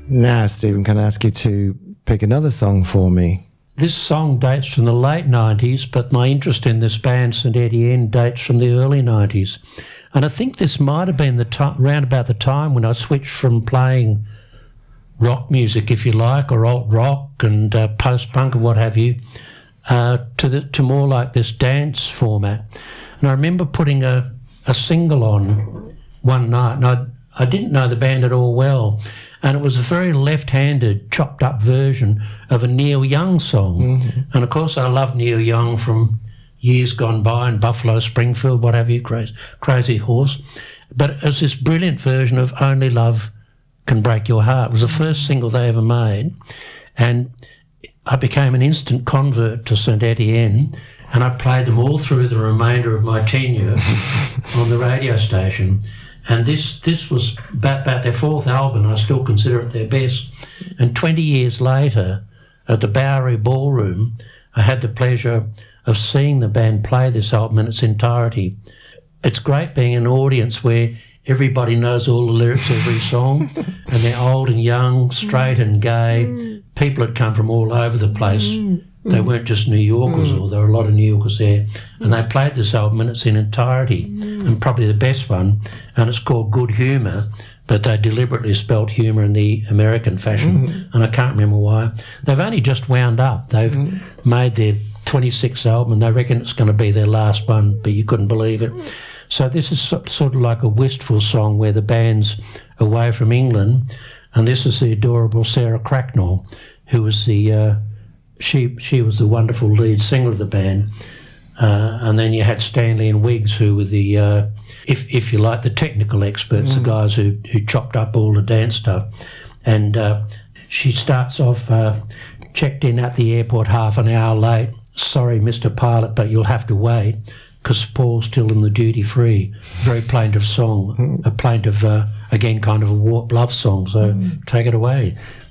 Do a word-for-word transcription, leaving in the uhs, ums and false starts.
Now, Stephen, can I ask you to pick another song for me? This song dates from the late nineties, but my interest in this band, Saint Etienne, dates from the early nineties. And I think this might have been the time, round about the time when I switched from playing rock music, if you like, or alt rock and uh, post-punk or what have you, uh, to the, to more like this dance format. And I remember putting a, a single on one night, and I, I didn't know the band at all well, and it was a very left-handed, chopped-up version of a Neil Young song. Mm-hmm. And, of course, I love Neil Young from years gone by, and Buffalo Springfield, what have you, Crazy, Crazy Horse. But it was this brilliant version of Only Love Can Break Your Heart. It was the first single they ever made, and I became an instant convert to Saint Etienne, and I played them all through the remainder of my tenure on the radio station. And this this was about, about their fourth album. I still consider it their best. And twenty years later, at the Bowery Ballroom, I had the pleasure of seeing the band play this album in its entirety. It's great being in an audience where everybody knows all the lyrics of every song, and they're old and young, straight and gay. People had come from all over the place. They weren't just New Yorkers, or there were a lot of New Yorkers there. And they played this album in its entirety, and probably the best one, and it's called Good Humour, but they deliberately spelt humour in the American fashion, mm. and I can't remember why. They've only just wound up. They've mm. made their twenty-sixth album, and they reckon it's going to be their last one, but you couldn't believe it. So this is so, sort of like a wistful song where the band's away from England, and this is the adorable Sarah Cracknell, who was the... Uh, She she was the wonderful lead singer of the band, uh, and then you had Stanley and Wiggs, who were the, uh, if if you like, the technical experts, mm. the guys who who chopped up all the dance stuff. And uh, she starts off, uh, checked in at the airport half an hour late. Sorry, Mister Pilot, but you'll have to wait because Paul's still in the duty free. Very plaintive song, mm. a plaintive, uh, again, kind of a warped love song. So mm. take it away.